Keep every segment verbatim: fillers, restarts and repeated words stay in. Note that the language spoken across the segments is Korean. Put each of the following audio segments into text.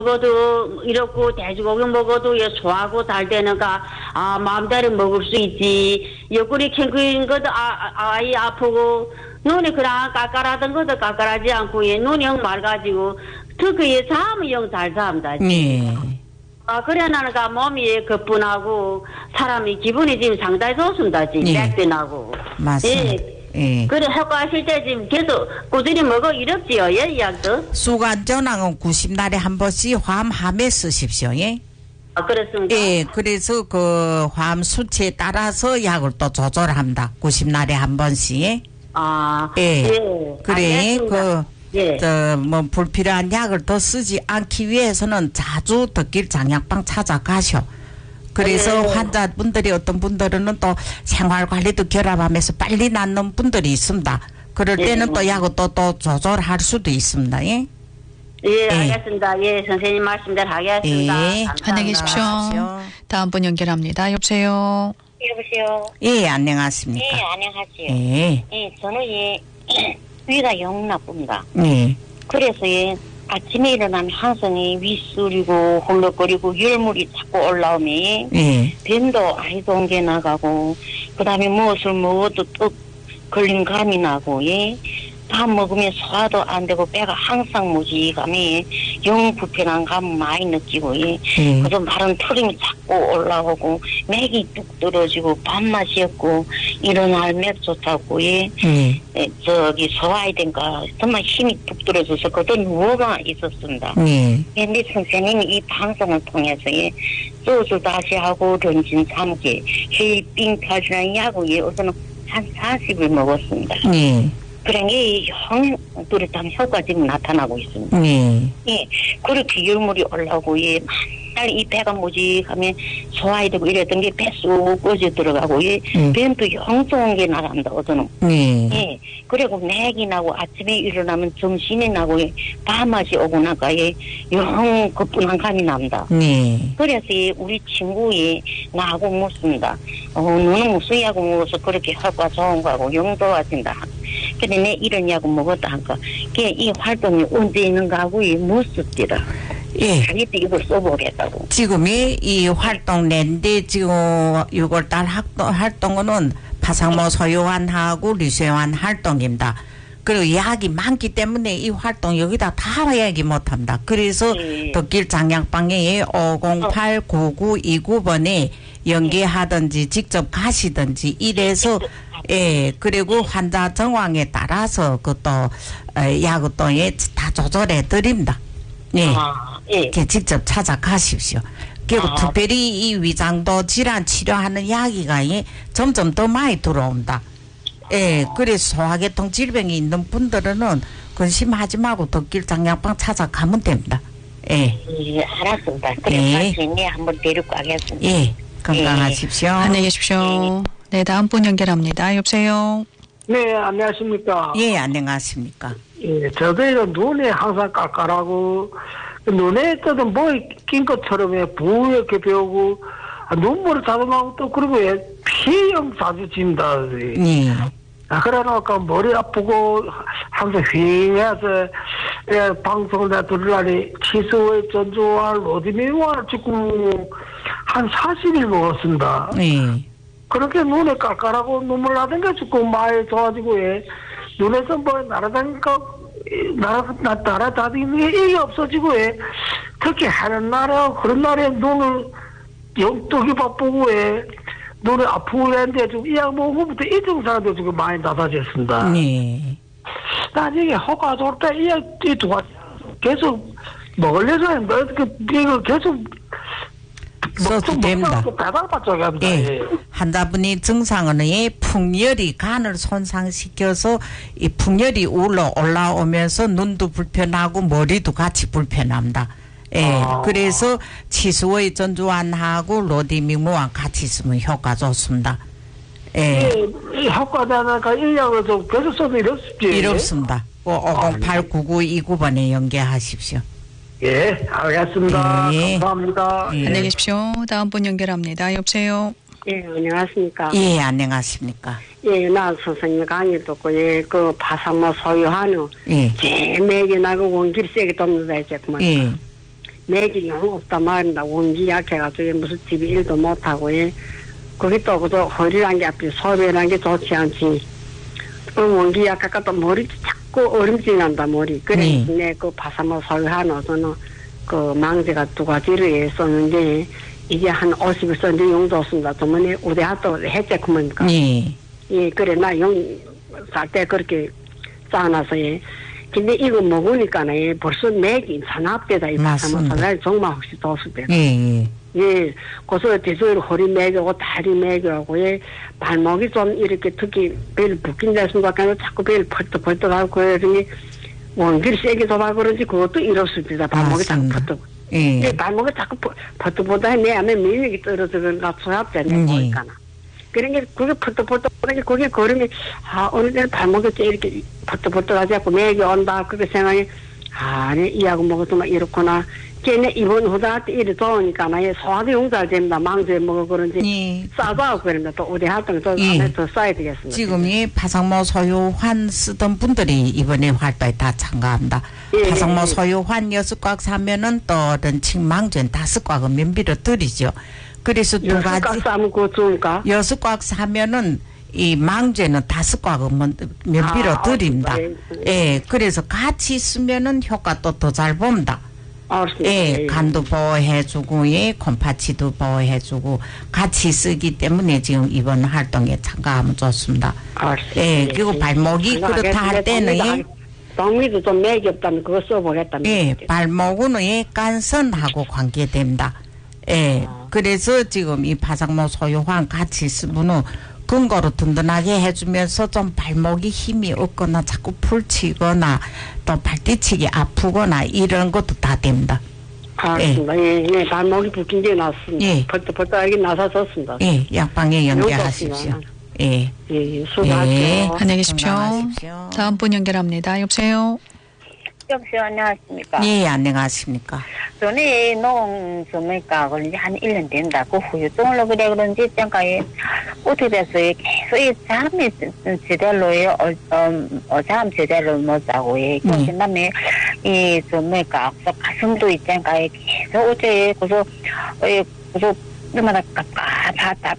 먹어도 이렇고 돼지고기 먹어도 예 소화하고 잘 되는가 아 마음대로 먹을 수 있지 옆구리 캥거인 것도 아, 아, 아이 아프고 눈이 그냥 까까라던 것도 까까라지 않고 예 눈이 영 맑아지고 특히 잠은 영 잘 잠다. 네. 아 그래 나는가 몸이 거뿐하고 사람이 기분이 지금 상당히 좋습니다. 지금 예. 백도 나고. 맞습니다. 예. 예. 그래 효과하실 때 지금 계속 꾸준히 먹어 이럽지요. 예, 이 약도. 수간 전항은 구십 날에 한 번씩 화암함에 쓰십시오. 예. 아, 그렇습니다. 예, 그래서 그 화암 수치에 따라서 약을 또 조절합니다. 구십 날에 한 번씩. 아, 예. 예. 그래, 알겠습니다. 그, 예. 저, 뭐, 불필요한 약을 더 쓰지 않기 위해서는 자주 덕길 장약방 찾아가셔. 그래서 네. 환자분들이 어떤 분들은 또 생활관리도 결합하면서 빨리 낫는 분들이 있습니다. 그럴 네. 때는 또 약을 또, 또 조절할 수도 있습니다. 예. 예, 알겠습니다. 예, 선생님 말씀대로 하겠습니다. 예. 감사합니다. 안녕히 계십시오. 다음 분 연결합니다. 여보세요. 여보세요. 예, 안녕하십니까. 예, 안녕하세요. 예. 예, 저는 예, 위가 영 나쁩니다. 예. 그래서 예, 아침에 일어나면 항상 예, 윗술이고 헐렁거리고 열물이 자꾸 올라오면 예. 뱀도 아이도 옮겨 나가고 그다음에 무엇을 먹어도 또 걸린 감이 나고 예. 밥 먹으면 소화도 안 되고 배가 항상 무지감이 영 불편한 감 많이 느끼고 예. 예. 그래서 마른 털이 자꾸 올라오고 맥이 뚝 떨어지고 밥맛이 없고 일어날 맥조차고 예. 예. 에, 저기 소화해야 되니까 정말 힘이 뚝 떨어져서 그것도 누워만 있었습니다. 예. 근데 선생님이 이 방송을 통해서 예. 소주 다시 하고 런진 삼기 헬빙 탈이라는 약을 우선은 한 사십을 먹었습니다. 예. 그런 게 형 뚜렷한 효과 지금 나타나고 있습니다. 예. 예, 그렇게 열물이 올라오고 예, 맨날 이 배가 무지하면 소화해야 되고 이랬던 게 배 쑥 꺼져 들어가고 예, 음. 뱀도 영 좋은 게 나간다 어서는. 예. 예, 그리고 맥이 나고 아침에 일어나면 정신이 나고 예, 밤맛이 오고 나가 예, 영 거뿐한 감이 납니다. 예. 그래서 예, 우리 친구이 나하고 묻습니다. 어, 너는 무슨 약을 먹어서 그렇게 효과 좋은 거하고 영 좋아진다. 근데 내 이런 약을 먹었다 하니까 이 활동이 언제 있는가 하고 이 묻습니다. 예. 자기도 이걸 써보겠다고. 지금이 이 활동 낸데 지금 유월 달 활동, 활동은 파상모 소요환하고 리소환 활동입니다. 그리고 약이 많기 때문에 이 활동 여기다 다 얘기 못합니다. 그래서 예. 덕길 장약방에 오공팔 구구이구 번에 연계하든지 직접 가시든지 이래서 예, 그리고 환자 정황에 따라서 그또 약을 또다 조절해 드립니다. 예, 아, 예. 이렇게 직접 찾아가십시오. 그리고 아. 특별히 이 위장도 질환 치료하는 약이가 예, 점점 더 많이 들어온다. 예, 그래서 소화계통 질병이 있는 분들은 근심하지 말고 덕길 장약방 찾아가면 됩니다. 예, 예, 알았습니다. 그래, 예. 다시 내 한번 데리고 가겠습니다. 예, 건강하십시오. 안녕히 계십시오. 네, 다음 분 연결합니다. 여보세요. 네, 안녕하십니까. 예, 안녕하십니까. 예, 저도 이거 눈이 항상 깔깔하고, 눈에 떠도 뭐에 낀 것처럼 예, 부옇게 배우고, 아, 눈물이 자주 나고 또 그리고 예, 피형 자주 진다. 예, 아, 그래 놓고 머리 아프고 항상 휑해서 예, 방송을 다 들으라니 치수의 전주와 로디미와 지금 한 사십 일 먹었습니다. 예. 그렇게 눈에 깔깔하고 눈물 나던 게 조금 많이 좋아지고, 예. 눈에서 뭐 날아다니까, 날아, 날아다니는 게 이게 없어지고, 예. 특히 하는 날에, 그런 날에 눈을 영떡이 바쁘고, 예. 눈이 아프고 했는데, 좀 이약 먹으면부터 이 증상도 지금 많이 나타졌습니다. 예. 나중에 허가 좋을 때 이약, 이 두 가지 계속 먹으려고 했는데, 이거 계속 써도 됩니다. 배달받죠, 예. 환자분이 증상은 예, 풍열이 간을 손상시켜서 이 풍열이 올라 올라오면서 눈도 불편하고 머리도 같이 불편합니다. 예. 아. 그래서 치수의 전주환하고 로디미무와 같이 쓰면 효과 좋습니다. 예. 예, 효과자니까 이 약을 좀 계속 써도 이렇습지. 이렇습니다. 오공팔 구구이구 번에 연계하십시오. 예, 알겠습니다. 예. 감사합니다. 예. 안녕히 계십시오. 다음 분 연결합니다. 여보세요. 예, 안녕하십니까. 예, 안녕하십니까. 예, 나 선생님 강의 듣고, 예, 그 파상모 소유하는, 예. 제맥이 나고 원길 세게 돕는다, 이제 그만. 예. 매질이 영 없단 말입니다. 원기 약해가지고 무슨 집에 일도 못하고 예. 거기 또 그저 허리란 게 앞에 소변이란 게 좋지 않지. 그 원기 약하니까 또 머리 자꾸 얼음질 난다 머리. 그래 네. 내그 바사모 소유하노서는 그 망제가 두 가지를 썼는데 이게 한 오십 일 썼는데 용도 없습니다. 저번에 우대하도 해제 그만니까. 예. 예, 그래 나 용 살 때 그렇게 짜놔서 예. 근데 이거 먹으니까는 예, 벌써 맥이 산업되다 이 바사모 맞습니다. 소유 정말 혹시 좋을 때. 예, 예. 예, 거기서 뒤에서 허리 매겨고 다리 매겨고 예, 발목이 좀 이렇게 특히 벨 붓긴 데 순간에 자꾸 벨 펄떡펄떡하고 그러더니 원기를 세게 잡아 그런지 그것도 이렇습니다. 발목이 자꾸 맞습니다. 펄떡. 예. 예, 발목이 자꾸 펄떡펄떡 내 안에 밀력이 떨어지는가 소합되네 음, 예. 보니까나. 그러니까 그게 펄떡펄떡 그러니까 그게 걸으면 아 어느 때는 발목이 이렇게 펄떡펄떡하지 않고 매겨 온다 그렇게 생각이 아, 네, 이하고 먹어도 막 이렇구나. 걔네 이번 후다한테 일이 좋으니까 나 소화도 용잘 됩니다. 망조에 먹어 그런지 예. 싸다고 그럽니다. 또 우리 활동 또 예. 안에 더 써야 되겠습니다. 지금 이 파상모 소유환 쓰던 분들이 이번에 활동에 다 참가합니다. 예, 파상모 예. 소유환 여섯 꽉 사면은 또 런칭 망전 다섯 꽉은 면비로 드리죠. 그래서 두 여섯 가지 각 싸면 그거 좋을까? 여섯 꽉 사면은 이 망제는 다섯 꽉은 면- 면비로 아, 드립니다. 알겠습니다. 예, 그래서 같이 쓰면은 효과 또 더 잘 봅니다. 알겠습니다. 예, 간도 보호해주고, 예, 콤파치도 보호해주고, 같이 쓰기 때문에 지금 이번 활동에 참가하면 좋습니다. 알겠습니다. 예, 그리고 발목이 그렇다 할 때는, 예, 동미도 좀 맥이 없다면 그거 써보겠답니다. 예, 발목은 예, 간선하고 관계됩니다. 예, 그래서 지금 이 파상모 소유환 같이 쓰면은 근거로 든든하게 해주면서 좀 발목이 힘이 없거나 자꾸 풀치거나 또 발뒤치기 아프거나 이런 것도 다 됩니다. 알겠습니다. 예, 예, 발목이 붓긴 게 낫습니다. 예. 펄떡펄떡하게 나서 좋습니다. 예, 약방에 연계하십시오. 예. 예, 예, 수고하세요. 예. 안녕히 계십시오. 건강하십시오. 다음 분 연결합니다. 여보세요. 여보세요, 안녕하십니까. 예, 안녕하십니까. 전에 농, 뭡니까, 그런지 한 일 년 된다. 그 후유증으로 그래, 그런지, 잠깐에, 어떻게 됐어요? 계속 이 잠이 제대로요, 어, 어, 어, 잠 제대로 못 자고, 예. 그 네. 다음에, 이, 뭡니까, 가슴도 있잖아요. 계속 어제, 그래서, 어, 예, 그래서, 얼마나 깝깝하, 답,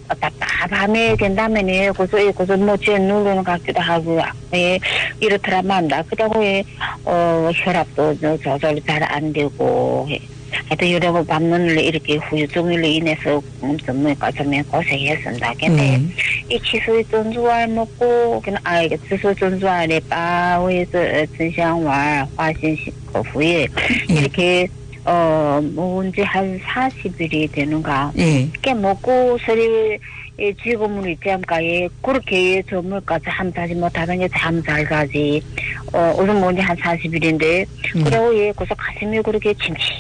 답답함에 된다면에, 그래서, 예, 그래서 뭐, 제 누르는 것 같기도 하고, 예, 이렇더라 만다. 그러고, 예, 어, 혈압도 저절로 잘 안 되고, 예. 하여튼, 이러고 밤눈을 이렇게 후유증으로 인해서, 음, 좀, 뭐까, 좀 고생했습니다. 근데, 음. 이 치수의 전주알 먹고, 그냥, 아, 이게 치수 전주알에 빠위에서 전샹왈, 화신, 그 후에, 예. 이렇게, 어, 뭔지 한 사십 일이 되는가. 예. 꽤 먹고, 서리, 이 지금은 있잖아요. 그렇게 저물까지 잠자지 못하는 게 잠잘 가지. 어, 오늘 뭔지 한 사십 일인데, 음. 그리고 예, 그래서 가슴이 그렇게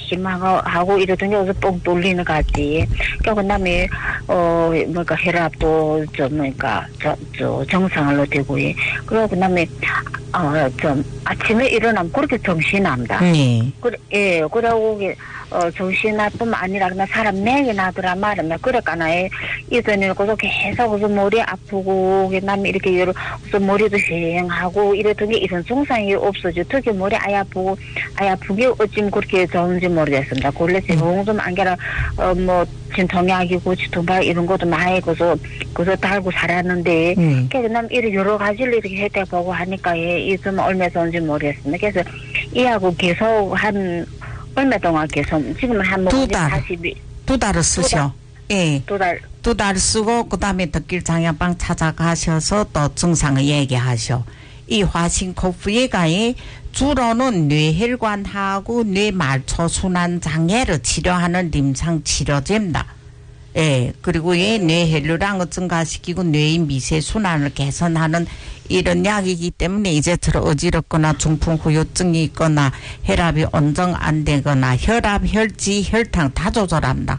침침하고 이러더니 여기서 뻥 뚫리는 가지. 그러고 그다음에, 어, 뭐니까 혈압도 좀, 뭐니까, 저, 저, 정상으로 되고, 예. 그리고 그다음에, 어, 좀, 아침에 일어나면 그렇게 정신이 납니다. 예. 그래, 예, 그러고, 이게, 어, 정신 나뿐만 아니라, 그냥 사람 맥이 나더라 말이면, 그랬까나에, 이전에, 그래서 계속, 그래서 머리 아프고, 그 다음에 이렇게, 여러, 그래서 머리도 휑하고, 이랬던 게 이런 증상이 없어져. 특히 머리 아예 아프고, 아예 아프게 어찌면 그렇게 좋은지 모르겠습니다. 원래 제공 좀 안겨라, 어, 뭐, 진통약이고, 치통발 이런 것도 많이, 그래서, 그래서 달고 살았는데, 음. 그 다음 이렇게 여러 가지를 이렇게 해대보고 하니까, 예, 이 좀 얼마 좋은지 모르겠습니다. 그래서, 이하고 계속 한, 얼마 동안 계속, 지금은 한, 뭐, 두 달. 사십 일, 두 달을 쓰셔. 예. 두 달, 두 달 쓰고 그다음에 덕길 장야방 찾아가셔서 또 증상을 얘기하셔. 이 화신코프예가에 주로는 뇌혈관하고 뇌말초 순환 장애를 치료하는 임상 치료제입니다. 예, 그리고 이 뇌혈류량을 증가시키고 뇌의 미세 순환을 개선하는 이런 약이기 때문에 이제처럼 어지럽거나 중풍 후유증이 있거나 혈압이 온정 안 되거나 혈압, 혈지, 혈당 다 조절합니다.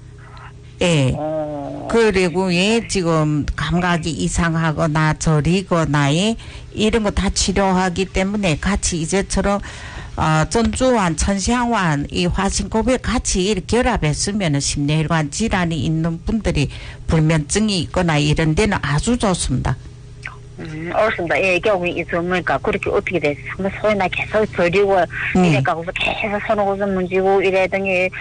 예. 어, 그리고 예, 지금 감각이 이상하거나 저리거나 예, 이런 거 다 치료하기 때문에 같이 이제처럼 어, 전주환, 천시향환, 이 화신코프에 같이 이렇게 결합했으면 심뇌혈관 질환이 있는 분들이 불면증이 있거나 이런 데는 아주 좋습니다. 음, 옳습니다. 예, 경우 있으니까 그렇게 어떻게 됐어? 소리나 계속 저리고 음. 이래 가고서 계속 서놓고서 문지고 이래더니